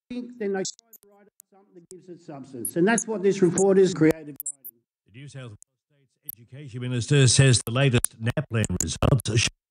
think, then they try to write up something that gives it substance. And that's what this report is, creative writing. The New South Wales State's Education Minister says the latest NAPLAN results show